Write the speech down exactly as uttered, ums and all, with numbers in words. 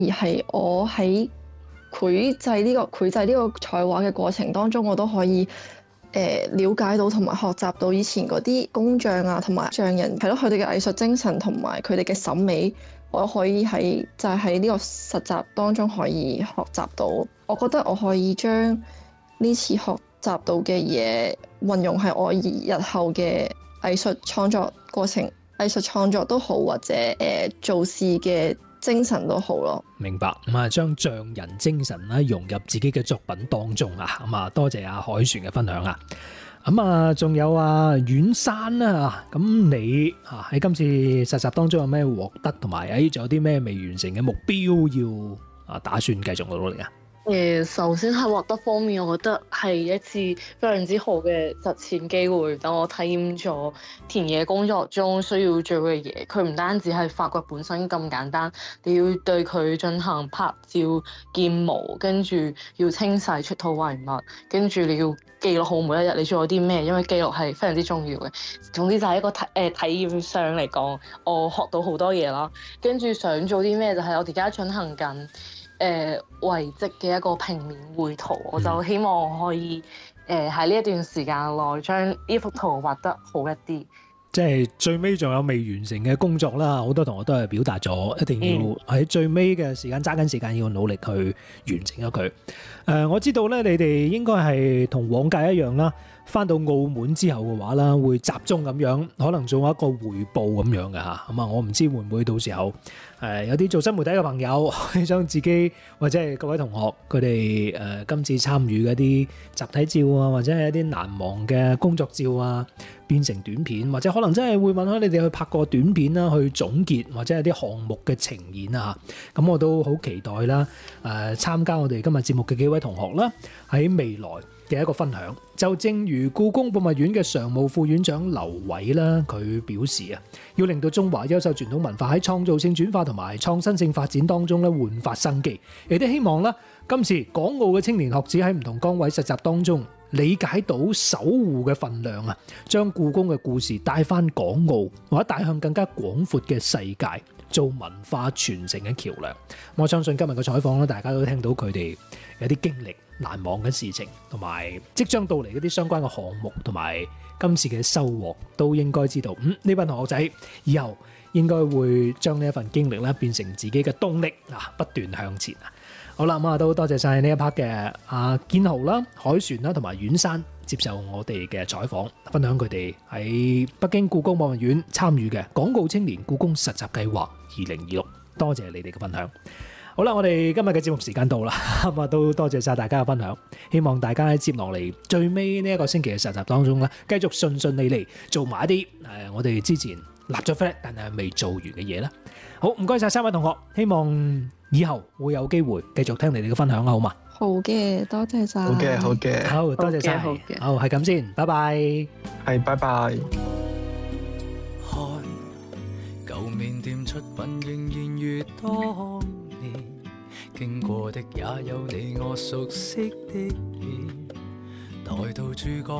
而係我喺繪製呢個繪製呢個彩畫嘅過程當中，我都可以誒、呃、了解到同埋學習到以前嗰啲工匠啊，同埋匠人係咯，佢哋嘅藝術精神同埋佢哋嘅審美，我可以喺就係喺呢個實習當中可以學習到。我覺得我可以將呢次學習到嘅嘢運用喺我日後嘅藝術創作過程，藝術創作都好，或者誒、呃、做事嘅精神都好咯。 明白。咁啊，將匠人精神啦融入自己嘅作品當中啊。咁啊，多謝阿凱旋嘅分享啊。咁啊，仲有啊遠山啦。咁你啊喺今次實習當中有咩獲得，同埋誒仲有啲咩未完成嘅目標要啊打算繼續努力啊？ 誒，首先喺獲得方面，我覺得係一次非常之好嘅實踐機會。等我體驗咗田野工作中需要做嘅嘢，佢唔單止係發掘本身咁簡單，你要對佢進行拍照、建模，跟住要清洗出土遺物，跟住你要記錄好每一日你做咗啲咩，因為記錄係非常之重要嘅。總之就係一個體誒、呃、體驗上嚟講，我學到好多嘢啦。跟住想做啲咩，就係、是、我而家進行緊。誒、呃、遺跡嘅一個平面繪圖，我就希望可以誒喺呢一段時間內將呢幅圖畫得好一啲。 即係最尾仲有未完成嘅工作啦，好多同學都係表達咗，一定要喺最尾嘅時間揸緊時間，要努力去完成咗佢。誒、呃，我知道咧，你哋應該係同往屆一樣啦，翻到澳門之後嘅話啦，會集中咁樣，可能做一個彙報咁樣嘅嚇。咁啊，我唔知會唔會到時候誒、呃、有啲做新媒體嘅朋友，可以將自己或者係各位同學佢哋誒今次參與嘅一啲集體照啊，或者係一啲難忘嘅工作照啊，變成短片，或者可能真係會問下你哋去拍個短片啦，去總結或者係啲項目嘅呈現啊。咁我都好期待啦。誒、呃，參加我哋今日節目嘅幾位同學啦，喺未來嘅一個分享。就正如故宮博物院嘅常務副院長劉偉啦，佢表示啊，要令到中華優秀傳統文化喺創造性轉化同埋創新性發展當中咧煥發生機。亦都希望啦，今次港澳嘅青年學子喺唔同崗位實習當中，理解到守護嘅分量啊，將故宮嘅故事帶翻港澳，或者帶向更加廣闊嘅世界，做文化傳承嘅橋梁。我相信今日嘅採訪咧，大家都聽到佢哋有啲經歷難忘嘅事情，同埋即將到嚟嗰啲相關嘅項目，同埋今次嘅收穫，都應該知道，嗯，呢班同學仔以後應該會將呢一份經歷咧變成自己嘅動力啊，不斷向前啊！好啦，咁啊都多謝晒呢一 part 嘅阿建豪啦、凱旋啦同埋遠山接受我哋嘅採訪，分享佢哋喺北京故宮博物院參與嘅港澳青年故宮實習計劃二零二六。多謝你哋嘅分享。好啦，我哋今日嘅節目時間到啦，咁啊都多謝晒大家嘅分享。希望大家喺接落嚟最尾呢一個星期嘅實習當中咧，繼續順順利利做埋一啲誒、呃、我哋之前立咗 flag 但係未做完嘅嘢啦。好，唔該晒三位同學，希望以後會有機會繼續聽你哋嘅分享啦，好嘛？ 好嘅，多謝晒。 好嘅，好嘅， 好多謝晒。 好嘅， 好係咁先，拜拜。 係，拜拜。 看舊面店出品仍然如當年，經過的也有你我熟悉的臉，待到珠江